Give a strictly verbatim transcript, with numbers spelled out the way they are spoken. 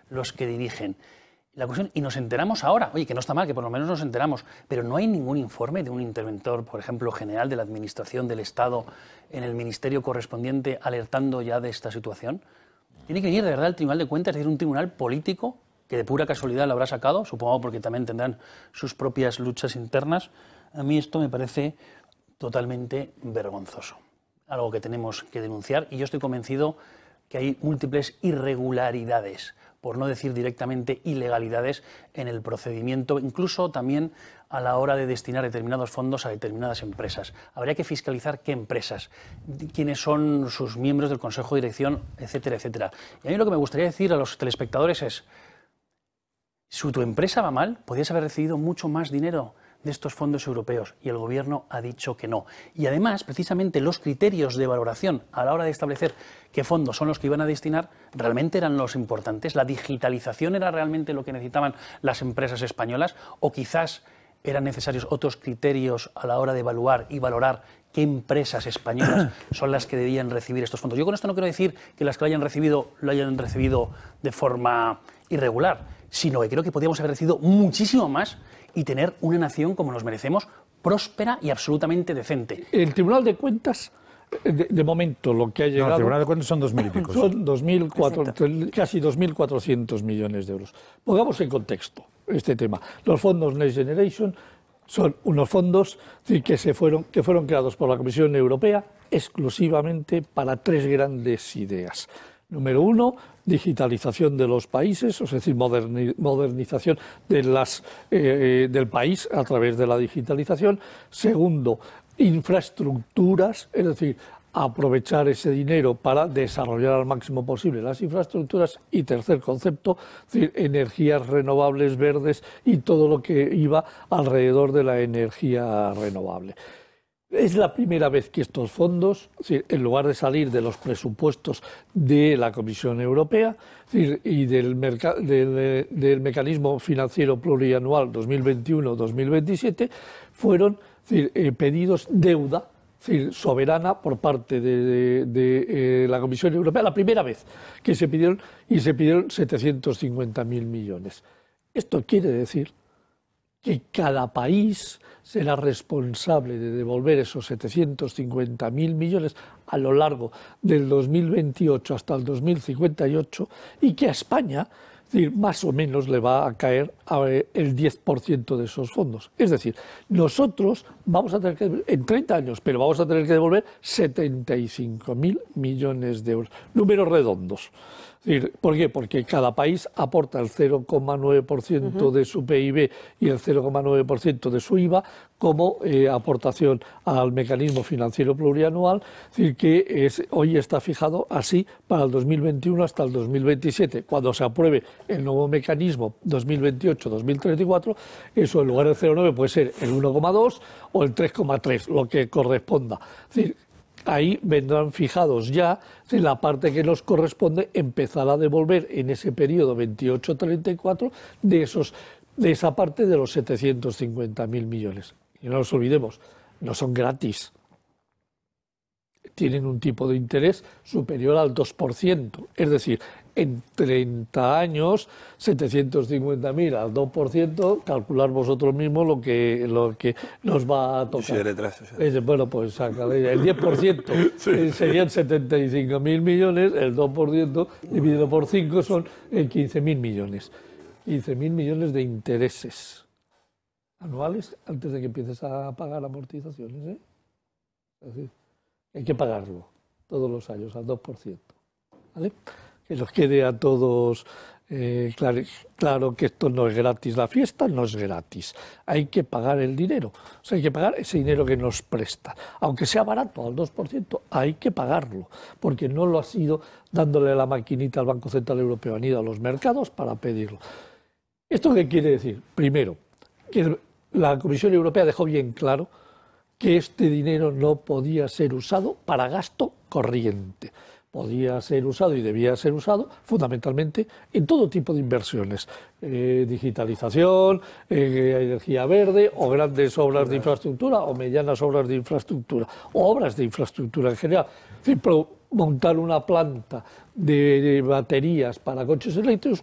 los que dirigen. La cuestión, y nos enteramos ahora, oye, que no está mal, que por lo menos nos enteramos, pero no hay ningún informe de un interventor, por ejemplo, general de la Administración del Estado en el ministerio correspondiente alertando ya de esta situación. Tiene que venir de verdad el Tribunal de Cuentas, es decir, un tribunal político que de pura casualidad lo habrá sacado, supongo porque también tendrán sus propias luchas internas. A mí esto me parece totalmente vergonzoso, algo que tenemos que denunciar, y yo estoy convencido que hay múltiples irregularidades, por no decir directamente ilegalidades, en el procedimiento, incluso también a la hora de destinar determinados fondos a determinadas empresas. Habría que fiscalizar qué empresas, quiénes son sus miembros del Consejo de Dirección, etcétera, etcétera. Y a mí lo que me gustaría decir a los telespectadores es, si tu empresa va mal, podrías haber recibido mucho más dinero de estos fondos europeos, y el Gobierno ha dicho que no. Y además, precisamente los criterios de valoración a la hora de establecer qué fondos son los que iban a destinar, realmente eran los importantes. La digitalización era realmente lo que necesitaban las empresas españolas, o quizás eran necesarios otros criterios a la hora de evaluar y valorar qué empresas españolas son las que debían recibir estos fondos. Yo con esto no quiero decir que las que lo hayan recibido lo hayan recibido de forma irregular, sino que creo que podríamos haber recibido muchísimo más y tener una nación como nos merecemos, próspera y absolutamente decente. El Tribunal de Cuentas, de, de momento, lo que ha llegado... No, el Tribunal de Cuentas son dos mil y pico. Son dos mil cuatrocientos, casi dos mil cuatrocientos millones de euros. Pongamos en contexto este tema. Los fondos Next Generation son unos fondos que, se fueron, que fueron creados por la Comisión Europea exclusivamente para tres grandes ideas. Número uno, digitalización de los países, es decir, moderni, modernización de las, eh, del país a través de la digitalización. Segundo, infraestructuras, es decir, aprovechar ese dinero para desarrollar al máximo posible las infraestructuras. Y tercer concepto, es decir, energías renovables, verdes y todo lo que iba alrededor de la energía renovable. Es la primera vez que estos fondos, en lugar de salir de los presupuestos de la Comisión Europea y del, del, del mecanismo financiero plurianual dos mil veintiuno dos mil veintisiete, fueron pedidos deuda soberana por parte de, de, de eh, la Comisión Europea, la primera vez que se pidieron, y se pidieron setecientos cincuenta mil millones. Esto quiere decir que cada país será responsable de devolver esos setecientos cincuenta mil millones a lo largo del dos mil veintiocho hasta el dos mil cincuenta y ocho, y que a España, es decir, más o menos le va a caer el diez por ciento de esos fondos. Es decir, nosotros vamos a tener que, en treinta años, pero vamos a tener que devolver setenta y cinco mil millones de euros. Números redondos. ¿Por qué? Porque cada país aporta el cero coma nueve por ciento uh-huh. de su P I B y el cero coma nueve por ciento de su I V A como eh, aportación al mecanismo financiero plurianual, es decir, que es, hoy está fijado así para el dos mil veintiuno hasta el dos mil veintisiete. Cuando se apruebe el nuevo mecanismo dos mil veintiocho dos mil treinta y cuatro, eso en lugar del cero coma nueve puede ser el uno coma dos o el tres coma tres, lo que corresponda. Es decir, ahí vendrán fijados ya de la parte que nos corresponde empezar a devolver en ese periodo veintiocho treinta y cuatro de, esos, de esa parte de los setecientos cincuenta mil millones. Y no nos olvidemos, no son gratis. Tienen un tipo de interés superior al dos por ciento. Es decir, en treinta años, setecientos cincuenta mil al dos por ciento, calcular vosotros mismos lo que, lo que nos va a tocar. Sí, detrás, sí. Es, bueno, pues el diez por ciento sí. serían setenta y cinco mil millones, el dos por ciento dividido por cinco son quince mil millones. quince mil millones de intereses anuales antes de que empieces a pagar amortizaciones, ¿eh? Es decir, hay que pagarlo todos los años al dos por ciento, ¿vale? Que nos quede a todos eh, claro, claro que esto no es gratis, la fiesta no es gratis, hay que pagar el dinero, o sea, hay que pagar ese dinero que nos presta, aunque sea barato, al dos por ciento, hay que pagarlo, porque no lo ha sido dándole la maquinita al Banco Central Europeo, han ido a los mercados para pedirlo. ¿Esto qué quiere decir? Primero, que la Comisión Europea dejó bien claro que este dinero no podía ser usado para gasto corriente. Podía ser usado y debía ser usado fundamentalmente en todo tipo de inversiones, eh, digitalización, eh, energía verde o grandes obras de infraestructura o medianas obras de infraestructura o obras de infraestructura en general. Es decir, montar una planta de, de baterías para coches eléctricos